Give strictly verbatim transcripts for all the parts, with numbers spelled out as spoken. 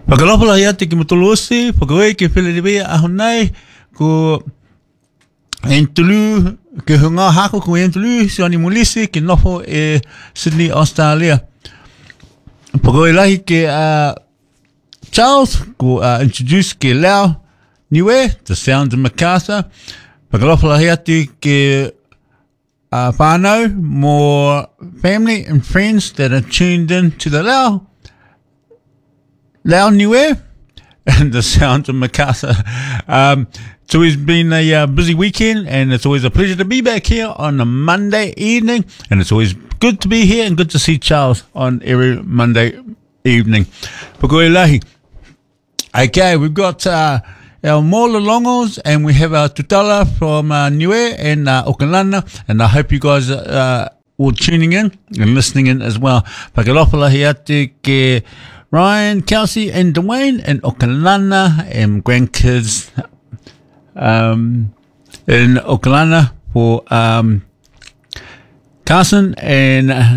Whakalopala ia te ki motolosi, whakawe ke whilerewe ahonei, ko Entulu, ke hunga hako ko Entulu, Sione Mulisi, ke noho e Sydney, Australia. Whakawe lahi ke uh, Charles, ko uh, introduce ke Lau Niue, The Sounds of Macarthur. Whakalopala ia te ke uh, whānau, more family and friends that are tuned in to the Lau. Lau Niue and The Sounds of Macarthur. Um, it's always been a uh, busy weekend, and it's always a pleasure to be back here on a Monday evening, and it's always good to be here and good to see Charles on every Monday evening. Pukuelahi. Okay, we've got uh, our Molalongos, and we have our Tutala from uh, Niue and uh, Okalana, and I hope you guys are uh, all tuning in and listening in as well. Pakalopalahi ate ke Ryan, Kelsey, and Dwayne, and Okalana, and grandkids um, in Okalana for um, Carson and uh,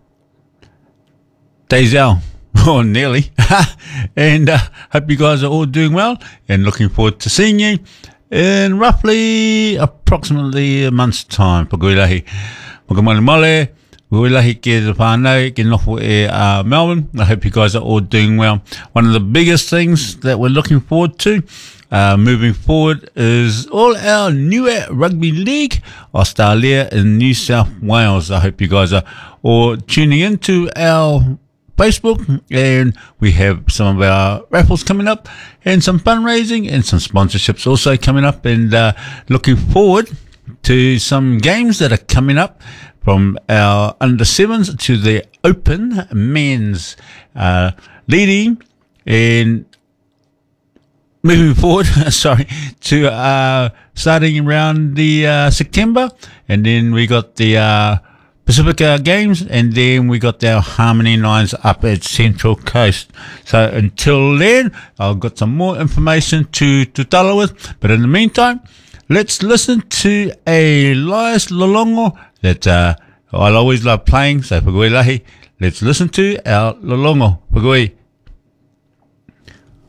Dazel, or nearly. And uh, hope you guys are all doing well, and looking forward to seeing you in roughly approximately a month's time. Pakuilahi. Pakamale male. Wilahi ke whānau, ke noho e uh, Melbourne. I hope you guys are all doing well. One of the biggest things that we're looking forward to uh, moving forward is all our Niue Rugby League Australia in New South Wales. I hope you guys are all tuning into our Facebook, and we have some of our raffles coming up, and some fundraising and some sponsorships also coming up, and uh, looking forward to some games that are coming up from our under sevens to the open men's uh, leading and moving forward, sorry, to uh, starting around the uh, September, and then we got the uh, Pacifica Games, and then we got our Harmony Nines up at Central Coast. So until then, I've got some more information to, to tell with, but in the meantime, let's listen to a Elias Lolongo that uh, I'll always love playing. So, Pagui Lahi, let's listen to our Lolongo. Pagui.